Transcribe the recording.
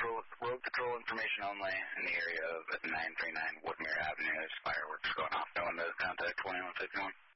road patrol information only in the area of 939 Woodmere Avenue. There's fireworks going off. No one knows. Contact 2151.